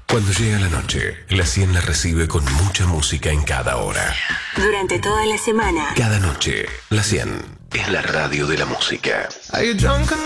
Cuando llega la noche, la 100 la recibe con mucha música en cada hora. Durante toda la semana. Cada noche, la 100 es la radio de la música. Are you drunk enough?